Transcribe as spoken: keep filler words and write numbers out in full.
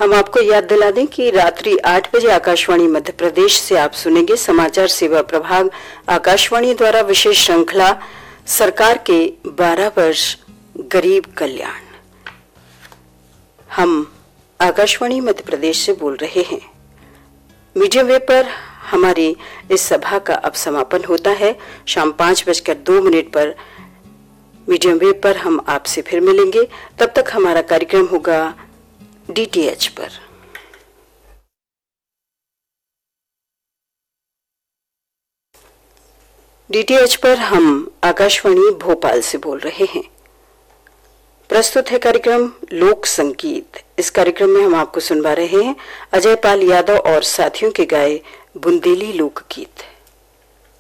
हम आपको याद दिला दें कि रात्रि आठ बजे आकाशवाणी मध्य प्रदेश से आप सुनेंगे समाचार सेवा प्रभाग आकाशवाणी द्वारा विशेष श्रृंखला सरकार के बारह वर्ष गरीब कल्याण। हम आकाशवाणी मध्य प्रदेश से बोल रहे हैं। मीडियम वेव पर हमारी इस सभा का अब समापन होता है। शाम पांच बजकर दो मिनट पर मीडियम वेव पर हम आपसे फिर मिलेंगे। तब तक हमारा कार्यक्रम होगा डीटीएच पर। डीटीएच पर हम आकाशवाणी भोपाल से बोल रहे हैं। प्रस्तुत है कार्यक्रम लोक संगीत। इस कार्यक्रम में हम आपको सुनवा रहे हैं अजय पाल यादव और साथियों के गाए बुंदेली लोकगीत।